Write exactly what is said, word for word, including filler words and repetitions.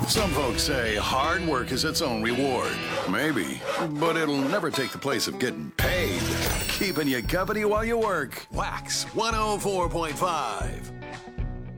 Some folks say hard work is its own reward. Maybe, but it'll never take the place of getting paid. Keeping you company while you work. Wax one oh four point five.